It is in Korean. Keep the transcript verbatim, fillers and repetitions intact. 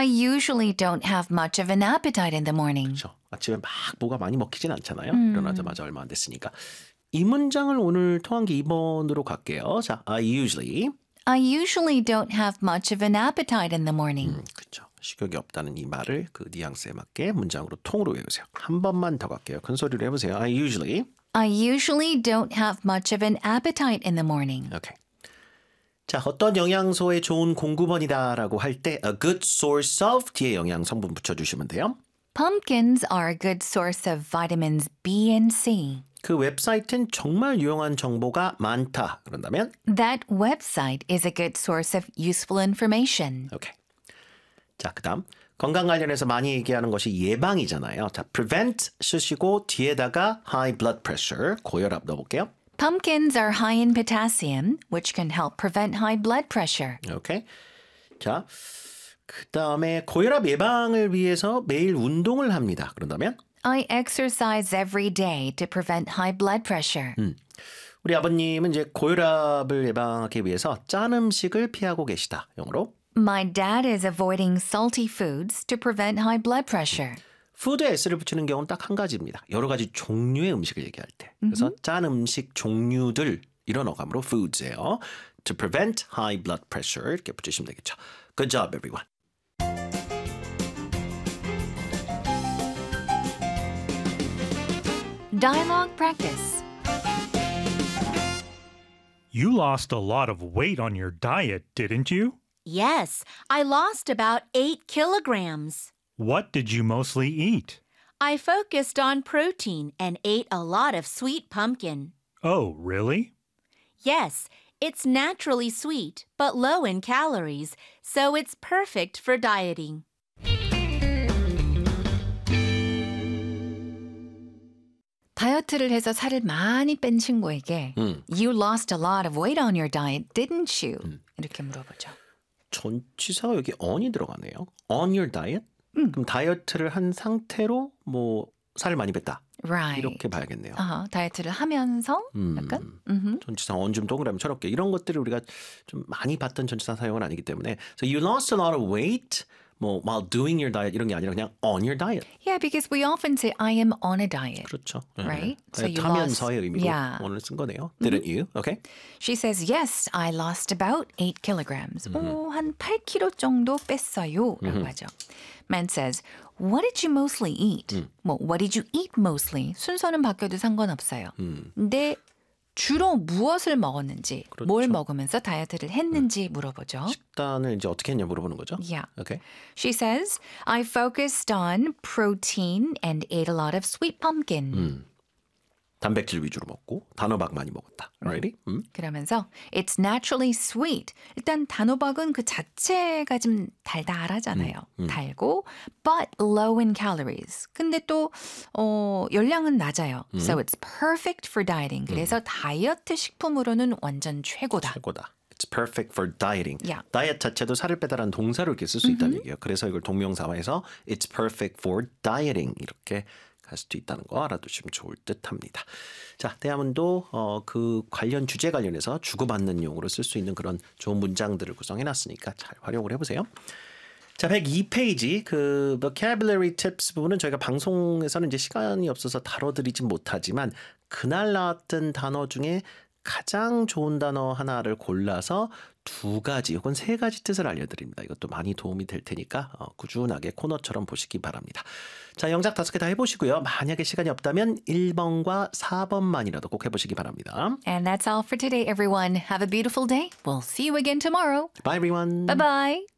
I usually don't have much of an appetite in the morning. 그렇죠. 아침에 막 뭐가 많이 먹히진 않잖아요. 음. 일어나자마자 얼마 안 됐으니까. 이 문장을 오늘 통한기 이 번으로 갈게요. 자, I usually. I usually don't have much of an appetite in the morning. 음, 그렇죠. 식욕이 없다는 이 말을 그 뉘앙스에 맞게 문장으로 통으로 외우세요. 한 번만 더 갈게요. 큰 소리로 해보세요. I usually. I usually don't have much of an appetite in the morning. 오케이. 자, 어떤 영양소의 좋은 공급원이다라고 할 때 a good source of 뒤에 영양 성분 붙여주시면 돼요. Pumpkins are a good source of vitamins B and C. 그 웹사이트는 정말 유용한 정보가 많다. 그런다면 That website is a good source of useful information. 오케이. 자, 그다음 건강 관련해서 많이 얘기하는 것이 예방이잖아요. 자, prevent 쓰시고 뒤에다가 high blood pressure 고혈압 넣어볼게요. Pumpkins are high in potassium, which can help prevent high blood pressure. 오케이. 자, 그 다음에 고혈압 예방을 위해서 매일 운동을 합니다. 그런다면 I exercise every day to prevent high blood pressure. 음, 우리 아버님은 이제 고혈압을 예방하기 위해서 짠 음식을 피하고 계시다. 영어로 My dad is avoiding salty foods to prevent high blood pressure. 푸드에 S를 붙이는 경우는 딱 한 가지입니다. 여러 가지 종류의 음식을 얘기할 때. 그래서 mm-hmm. 짠 음식 종류들 이런 어감으로 foods예요. To prevent high blood pressure 이렇게 붙이시면 되겠죠. Good job, everyone. Dialogue practice. You lost a lot of weight on your diet, didn't you? Yes, I lost about eight kilograms. What did you mostly eat? I focused on protein and ate a lot of sweet pumpkin. Oh, really? Yes, it's naturally sweet, but low in calories, so it's perfect for dieting. 다이어트를 해서 살을 많이 뺀 친구에게 음. You lost a lot of weight on your diet, didn't you? 음. 이렇게 물어보죠. 전치사가 여기 on이 들어가네요. On your diet? 음. 그럼 다이어트를 한 상태로 뭐 살을 많이 뺐다. Right. 이렇게 봐야겠네요. uh-huh. 다이어트를 하면서 음. 약간 음흠. 전치사 on 좀 동그라미 쳐놓게 이런 것들을 우리가 좀 많이 봤던 전치사 사용은 아니기 때문에 So you lost a lot of weight 뭐 while doing your diet 이런 게 아니라 그냥 on your diet. Yeah, because we often say I am on a diet. 그렇죠. Right? 네. So you 하면서의 lost, 의미로 yeah. on을 쓴 거네요. Didn't you? Okay. She says, yes, I lost about eight kilograms. Mm-hmm. 오, 한 팔 킬로그램 정도 뺐어요. 라고 Mm-hmm. 하죠. Man says, what did you mostly eat? 음. 뭐, what did you eat mostly? 순서는 바뀌어도 상관없어요. 음. 근데 주로 무엇을 먹었는지, 그렇죠. 뭘 먹으면서 다이어트를 했는지 물어보죠. 식단을 이제 어떻게 했냐 물어보는 거죠. Yeah. Okay. She says, I focused on protein and ate a lot of sweet pumpkin. 음. 단백질 위주로 먹고 단호박 많이 먹었다. Alrighty? 음. 그러면서 it's naturally sweet. 일단 단호박은 그 자체가 좀 달달하잖아요. 음, 음. 달고 but low in calories. 근데 또 어, 열량은 낮아요. 음. So it's perfect for dieting. 그래서 음. 다이어트 식품으로는 완전 최고다. 최고다. It's perfect for dieting. Yeah. 다이어트 자체도 살을 빼다라는 동사로 이렇게 쓸 수 있다는 얘기예요. 그래서 이걸 동명사화해서 it's perfect for dieting 이렇게 할 수도 있다는 거 알아두시면 좋을 듯합니다. 자, 대화문도 어, 그 관련 주제 관련해서 주고받는 용어로 쓸 수 있는 그런 좋은 문장들을 구성해놨으니까 잘 활용을 해보세요. 자, 백이 페이지 그 vocabulary tips 부분은 저희가 방송에서는 이제 시간이 없어서 다뤄드리진 못하지만 그날 나왔던 단어 중에 가장 좋은 단어 하나를 골라서 두 가지 혹은 세 가지 뜻을 알려드립니다. 이것도 많이 도움이 될 테니까 어, 꾸준하게 코너처럼 보시기 바랍니다. 자, 영작 다섯 개 다 해보시고요. 만약에 시간이 없다면 일 번과 사 번만이라도 꼭 해보시기 바랍니다. And that's all for today, everyone. Have a beautiful day. We'll see you again tomorrow. Bye, everyone. Bye-bye.